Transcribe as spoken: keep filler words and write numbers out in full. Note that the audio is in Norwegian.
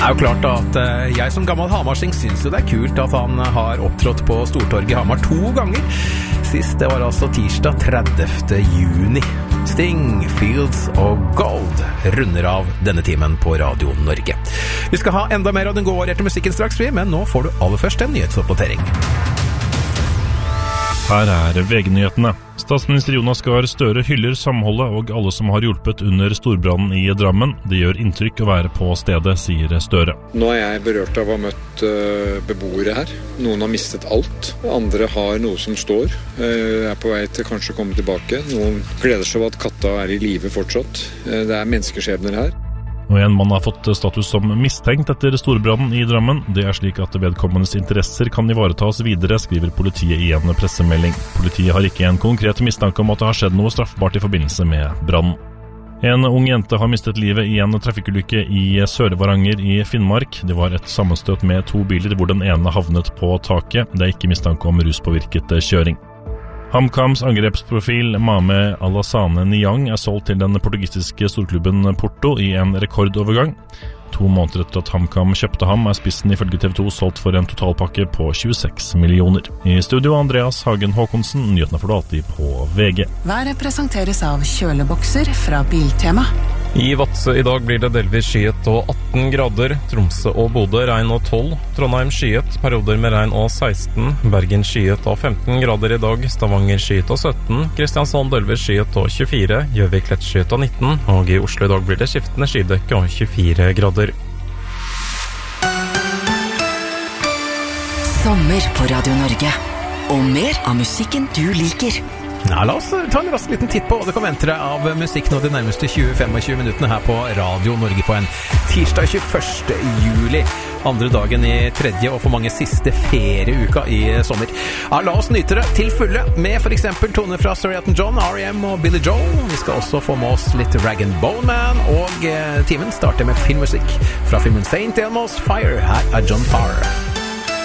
Det er jo klart at jeg som gammel hamarsing synes jo det er kult at han har opptrådt på Stortorget i Hamar to ganger. Sist det var altså tirsdag tredivte juni. Sting, Fields og Gold runder av denne timen på Radio Norge. Vi skal ha enda mer av den godvarierte musikken straks, men nå får du aller først en nyhetsoppdatering. Her er V G-nyhetene. Statsminister Jonas Gahr Støre hyller samholdet og alle som har hjulpet under storbrannen i Drammen. Det gjør inntrykk å være på stedet, sier Støre. Nå er jeg berørt av å ha møtt uh, beboere her. Noen har mistet alt. Andre har noe som står. Uh, er på vei til kanskje å komme tilbake. Noen gleder seg over at katta er i live fortsatt. Uh, det er menneskeskjebner her. Og en mann har fått status som mistenkt etter storbrannen i Drammen. Det er slik at vedkommendes interesser kan ivaretas videre, skriver politiet i en pressemelding. Politiet har ikke en konkret mistanke om at det har skjedd noe straffbart i forbindelse med brannen. En ung jente har mistet livet i en trafikkulykke i Sør-Varanger i Finnmark. Det var et sammenstøt med to biler hvor den ene havnet på taket. Det er ikke mistanke om ruspåvirket kjøring. HamKams angrepsprofil Mame Alassane Niang er solgt til den portugisiske storklubben Porto i en rekordovergang. To måneder etter at HamKam kjøpte ham er spissen ifølge T V to solgt for en totalpakke på tjueseks millioner. I studio Andreas Hagen Håkonsen, nyhetene får du alltid på V G. Været presenteres av kjølebokser fra Biltema. I Vadsø i dag blir det delvis skyet og atten grader, Tromsø og Bodø regn og tolv, Trondheim skyet, perioder med regn og seksten, Bergen skyet og femten grader i dag, Stavanger skyet og sytten, Kristiansand delvis skyet og tjuefire, Gjøvik lett skyet og nitten, og i Oslo i dag blir det skiftende skydekke og tjuefire grader. Sommer på Radio Norge, og mer av musikken du liker. Ja, la oss ta en rask liten titt på hva det kan vente deg av musikk nå de nærmeste tjue til femogtjue minuttene her på Radio Norge på en tirsdag tjueførste juli. Andre dagen i tredje og for mange siste ferieuka i sommer. Ja, la oss nyte det til fulle med for eksempel toner fra Sir Elton John, R E M og Billy Joel. Vi skal også få med oss litt Rag and Bone Man, og eh, timen starter med filmmusikk fra filmen Saint Elmo's Fire. Her er John Parr.